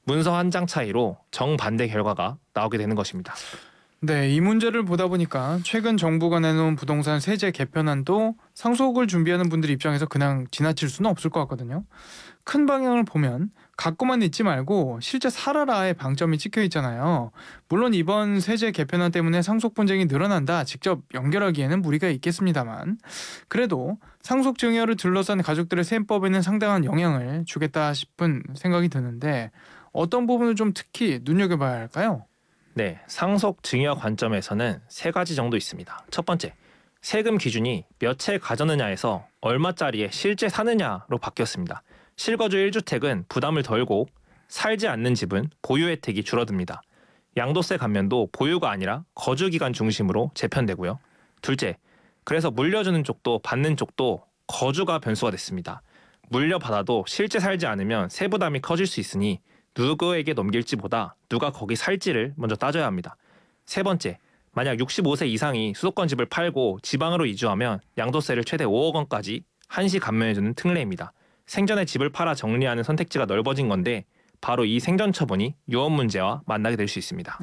문서 한 장 차이로 정반대 결과가 나오게 되는 것입니다. 네, 이 문제를 보다 보니까 최근 정부가 내놓은 부동산 세제 개편안도 상속을 준비하는 분들 입장에서 그냥 지나칠 수는 없을 것 같거든요. 큰 방향을 보면 갖고만 있지 말고 실제 살아라의 방점이 찍혀 있잖아요. 물론 이번 세제 개편안 때문에 상속 분쟁이 늘어난다 직접 연결하기에는 무리가 있겠습니다만 그래도 상속 증여를 둘러싼 가족들의 셈법에는 상당한 영향을 주겠다 싶은 생각이 드는데 어떤 부분을 좀 특히 눈여겨봐야 할까요? 네, 상속 증여 관점에서는 세 가지 정도 있습니다. 첫 번째, 세금 기준이 몇 채 가졌느냐에서 얼마짜리에 실제 사느냐로 바뀌었습니다. 실거주 1주택은 부담을 덜고 살지 않는 집은 보유 혜택이 줄어듭니다. 양도세 감면도 보유가 아니라 거주 기간 중심으로 재편되고요. 둘째, 그래서 물려주는 쪽도 받는 쪽도 거주가 변수가 됐습니다. 물려받아도 실제 살지 않으면 세부담이 커질 수 있으니 누구에게 넘길지보다 누가 거기 살지를 먼저 따져야 합니다. 세 번째, 만약 65세 이상이 수도권 집을 팔고 지방으로 이주하면 양도세를 최대 5억 원까지 한시 감면해주는 특례입니다. 생전에 집을 팔아 정리하는 선택지가 넓어진 건데 바로 이 생전 처분이 유언 문제와 만나게 될 수 있습니다.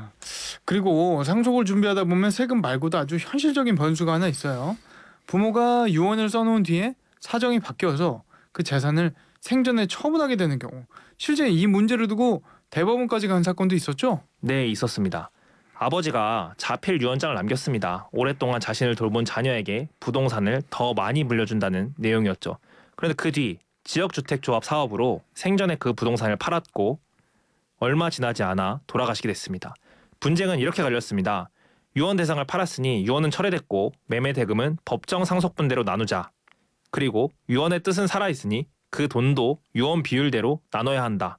그리고 상속을 준비하다 보면 세금 말고도 아주 현실적인 변수가 하나 있어요. 부모가 유언을 써놓은 뒤에 사정이 바뀌어서 그 재산을 생전에 처분하게 되는 경우 실제 이 문제를 두고 대법원까지 간 사건도 있었죠? 네, 있었습니다. 아버지가 자필 유언장을 남겼습니다. 오랫동안 자신을 돌본 자녀에게 부동산을 더 많이 물려준다는 내용이었죠. 그런데 그 뒤 지역주택조합 사업으로 생전에 그 부동산을 팔았고 얼마 지나지 않아 돌아가시게 됐습니다. 분쟁은 이렇게 갈렸습니다. 유언 대상을 팔았으니 유언은 철회됐고 매매 대금은 법정 상속분대로 나누자. 그리고 유언의 뜻은 살아있으니 그 돈도 유언 비율대로 나눠야 한다.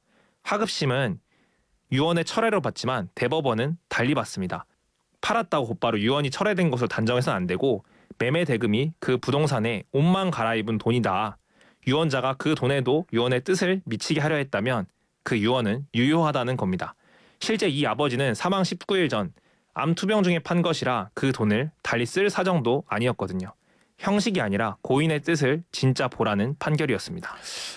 하급심은 유언의 철회로 받지만 대법원은 달리 받습니다. 팔았다고 곧바로 유언이 철회된 것으로 단정해서는 안 되고 매매 대금이 그 부동산에 옷만 갈아입은 돈이다. 유언자가 그 돈에도 유언의 뜻을 미치게 하려 했다면 그 유언은 유효하다는 겁니다. 실제 이 아버지는 사망 19일 전 암 투병 중에 판 것이라 그 돈을 달리 쓸 사정도 아니었거든요. 형식이 아니라 고인의 뜻을 진짜 보라는 판결이었습니다.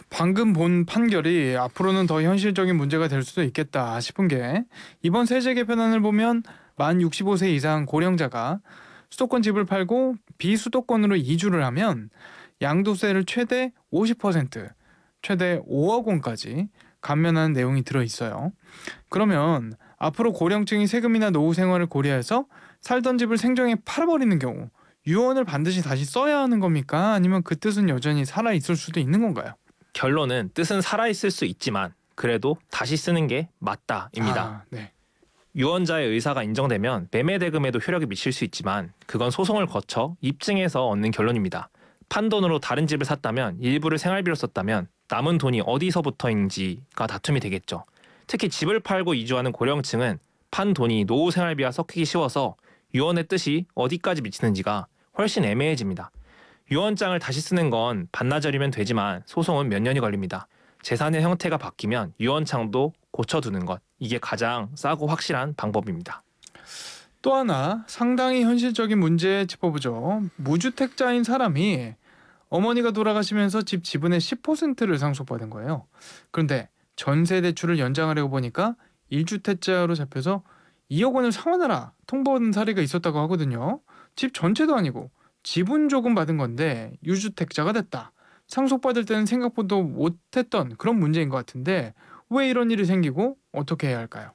방금 본 판결이 앞으로는 더 현실적인 문제가 될 수도 있겠다 싶은 게 이번 세제 개편안을 보면 만 65세 이상 고령자가 수도권 집을 팔고 비수도권으로 이주를 하면 양도세를 최대 50%, 최대 5억 원까지 감면하는 내용이 들어있어요. 그러면 앞으로 고령층이 세금이나 노후 생활을 고려해서 살던 집을 생전에 팔아버리는 경우 유언을 반드시 다시 써야 하는 겁니까? 아니면 그 뜻은 여전히 살아있을 수도 있는 건가요? 결론은 뜻은 살아있을 수 있지만 그래도 다시 쓰는 게 맞다입니다. 네. 유언자의 의사가 인정되면 매매 대금에도 효력이 미칠 수 있지만 그건 소송을 거쳐 입증해서 얻는 결론입니다. 판돈으로 다른 집을 샀다면 일부를 생활비로 썼다면 남은 돈이 어디서부터인지가 다툼이 되겠죠. 특히 집을 팔고 이주하는 고령층은 판 돈이 노후 생활비와 섞이기 쉬워서 유언의 뜻이 어디까지 미치는지가 훨씬 애매해집니다. 유언장을 다시 쓰는 건 반나절이면 되지만 소송은 몇 년이 걸립니다. 재산의 형태가 바뀌면 유언장도 고쳐두는 것, 이게 가장 싸고 확실한 방법입니다. 또 하나 상당히 현실적인 문제 짚어보죠. 무주택자인 사람이 어머니가 돌아가시면서 집 지분의 10%를 상속받은 거예요. 그런데 전세 대출을 연장하려고 보니까 1주택자로 잡혀서 2억 원을 상환하라 통보받은 사례가 있었다고 하거든요. 집 전체도 아니고 지분 조금 받은 건데 유주택자가 됐다. 상속받을 때는 생각보다 못했던 그런 문제인 것 같은데 왜 이런 일이 생기고 어떻게 해야 할까요?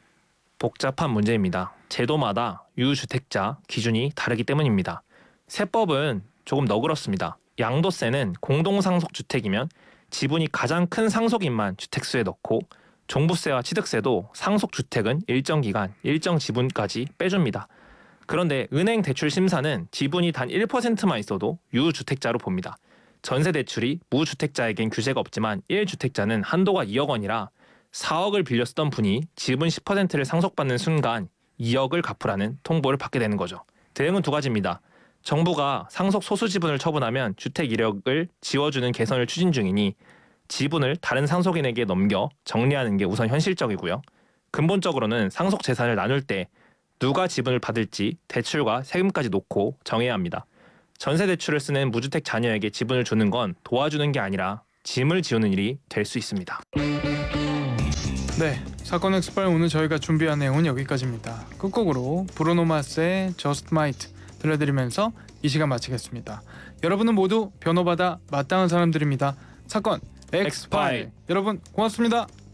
복잡한 문제입니다. 제도마다 유주택자 기준이 다르기 때문입니다. 세법은 조금 너그럽습니다. 양도세는 공동상속주택이면 지분이 가장 큰 상속인만 주택수에 넣고 종부세와 취득세도 상속주택은 일정 기간, 일정 지분까지 빼줍니다. 그런데 은행 대출 심사는 지분이 단 1%만 있어도 유주택자로 봅니다. 전세 대출이 무주택자에겐 규제가 없지만 1주택자는 한도가 2억 원이라 4억을 빌려 쓰던 분이 지분 10%를 상속받는 순간 2억을 갚으라는 통보를 받게 되는 거죠. 대응은 두 가지입니다. 정부가 상속 소수 지분을 처분하면 주택 이력을 지워주는 개선을 추진 중이니 지분을 다른 상속인에게 넘겨 정리하는 게 우선 현실적이고요. 근본적으로는 상속 재산을 나눌 때 누가 지분을 받을지 대출과 세금까지 놓고 정해야 합니다. 전세 대출을 쓰는 무주택 자녀에게 지분을 주는 건 도와주는 게 아니라 짐을 지우는 일이 될 수 있습니다. 네, 사건 엑스파일 오늘 저희가 준비한 내용은 여기까지입니다. 끝곡으로 브루노 마스의 Just Might 들려드리면서 이 시간 마치겠습니다. 여러분은 모두 변호받아 마땅한 사람들입니다. 사건 엑스파일. 여러분 고맙습니다.